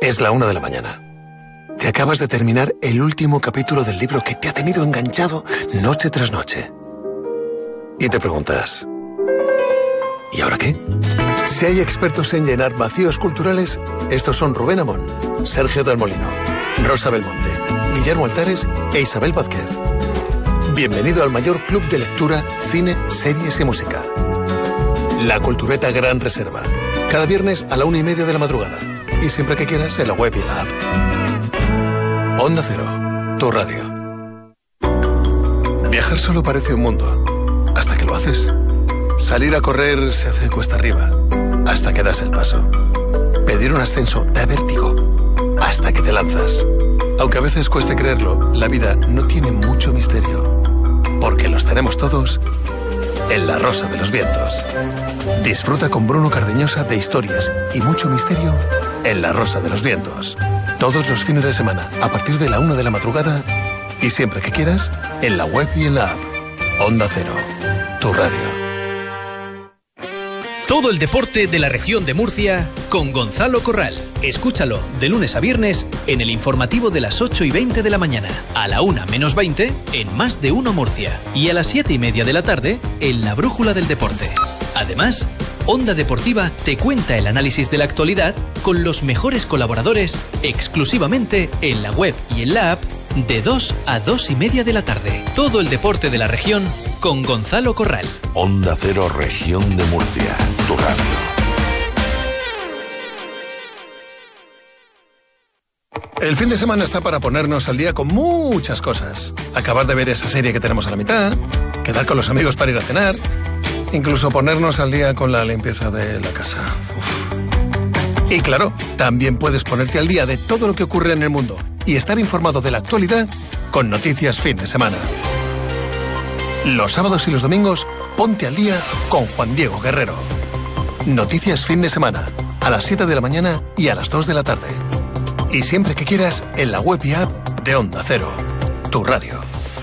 Es la 1 de la mañana. Te acabas de terminar el último capítulo del libro que te ha tenido enganchado noche tras noche. Y te preguntas, ¿y ahora qué? Si hay expertos en llenar vacíos culturales, estos son Rubén Amón, Sergio del Molino, Rosa Belmonte, Guillermo Altares e Isabel Vázquez. Bienvenido al mayor club de lectura, cine, series y música. La Cultureta Gran Reserva. Cada viernes a la 1:30 de la madrugada. Y siempre que quieras en la web y en la app. Onda Cero, tu radio. Viajar solo parece un mundo, hasta que lo haces. Salir a correr se hace cuesta arriba, hasta que das el paso. Pedir un ascenso da vértigo, hasta que te lanzas. Aunque a veces cueste creerlo, la vida no tiene mucho misterio, porque los tenemos todos en La Rosa de los Vientos. Disfruta con Bruno Cardeñosa de historias y mucho misterio en La Rosa de los Vientos. Todos los fines de semana, a partir de la 1 de la madrugada, y siempre que quieras, en la web y en la app. Onda Cero, tu radio. Todo el deporte de la región de Murcia con Gonzalo Corral. Escúchalo de lunes a viernes en el informativo de las 8:20 de la mañana, a la 1:20 en Más de Uno Murcia y a las 7:30 de la tarde en La Brújula del Deporte. Además, Onda Deportiva te cuenta el análisis de la actualidad con los mejores colaboradores exclusivamente en la web y en la app de 2 a 2:30 de la tarde. Todo el deporte de la región con Gonzalo Corral. Onda Cero, región de Murcia, tu radio. El fin de semana está para ponernos al día con muchas cosas. Acabar de ver esa serie que tenemos a la mitad, quedar con los amigos para ir a cenar, incluso ponernos al día con la limpieza de la casa. Uf. Y claro, también puedes ponerte al día de todo lo que ocurre en el mundo y estar informado de la actualidad con Noticias Fin de Semana. Los sábados y los domingos, ponte al día con Juan Diego Guerrero. Noticias Fin de Semana, a las 7 de la mañana y a las 2 de la tarde. Y siempre que quieras, en la web y app de Onda Cero, tu radio.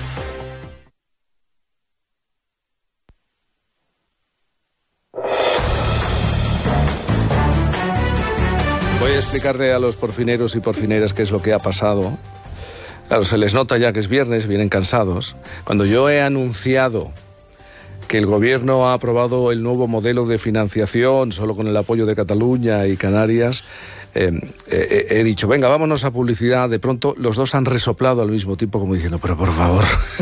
Voy a explicarle a los porfineros y porfineras qué es lo que ha pasado. Claro, se les nota ya que es viernes, vienen cansados. Cuando yo he anunciado que el gobierno ha aprobado el nuevo modelo de financiación solo con el apoyo de Cataluña y Canarias, he dicho, venga, vámonos a publicidad. De pronto los dos han resoplado al mismo tiempo como diciendo, pero por favor,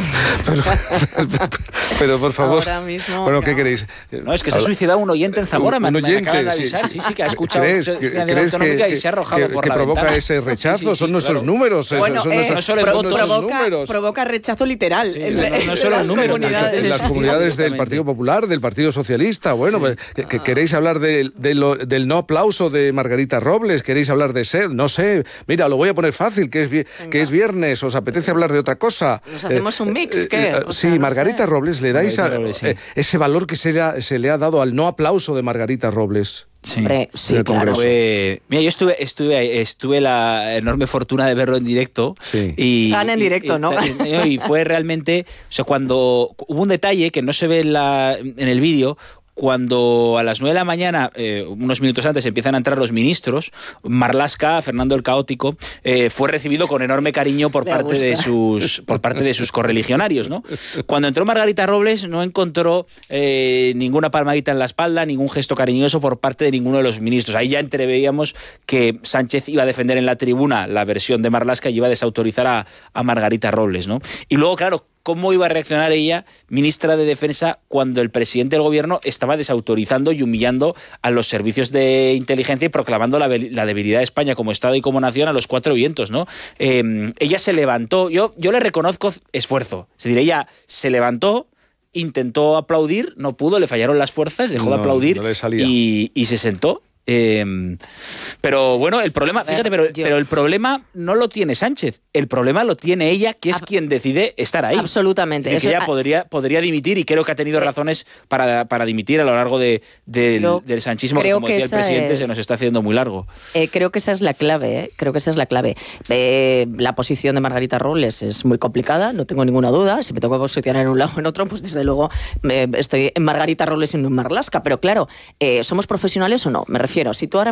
pero por favor. Ahora mismo, bueno, no. ¿qué queréis? No, es que se ha suicidado un oyente en Zamora, un oyente, me acaban de avisar, sí, que ha escuchado ¿Crees autonómica y se ha arrojado por que la provoca ventana. ese rechazo? Sí, son nuestros claro. números. Bueno, no solo es voto, provoca rechazo literal. Sí, en no solo las números, comunidades. En las comunidades del Partido Popular, del Partido Socialista. Bueno, pues, ¿queréis hablar del no aplauso de Margarita Robles? ¿Queréis hablar de SED? No sé. Mira, lo voy a poner fácil, que es viernes. ¿Os apetece hablar de otra cosa? ¿Nos hacemos un mix? ¿Qué? Sí, Margarita Robles, le dais ese valor que se le ha dado al no aplauso de Margarita Robles. Sí. Hombre, sí, el claro. Mira, yo estuve la enorme fortuna de verlo en directo. Sí. Tan en directo, ¿no? Y fue realmente, o sea, cuando hubo un detalle que no se ve en el vídeo. Cuando a las 9 de la mañana, unos minutos antes, empiezan a entrar los ministros, Marlaska, Fernando el Caótico, fue recibido con enorme cariño por parte de sus correligionarios, ¿no? Cuando entró Margarita Robles no encontró ninguna palmadita en la espalda, ningún gesto cariñoso por parte de ninguno de los ministros. Ahí ya entreveíamos que Sánchez iba a defender en la tribuna la versión de Marlaska y iba a desautorizar a Margarita Robles, ¿no? Y luego, claro, ¿cómo iba a reaccionar ella, ministra de Defensa, cuando el presidente del gobierno estaba desautorizando y humillando a los servicios de inteligencia y proclamando la debilidad de España como Estado y como nación a los cuatro vientos, ¿no? Ella se levantó, yo le reconozco esfuerzo, es decir, ella se levantó, intentó aplaudir, no pudo, le fallaron las fuerzas, dejó de aplaudir y se sentó. Pero bueno, el problema, fíjate, pero el problema no lo tiene Sánchez, el problema lo tiene ella, que es quien decide estar ahí. Absolutamente. Es decir, que ella podría dimitir y creo que ha tenido razones para dimitir a lo largo del sanchismo, que como decía el presidente, se nos está haciendo muy largo. Creo que esa es la clave, la posición de Margarita Robles es muy complicada, no tengo ninguna duda. Si me tengo que posicionar en un lado o en otro, pues desde luego estoy en Margarita Robles y no en Marlaska. Pero claro, ¿somos profesionales o no? Me refiero, si tú ahora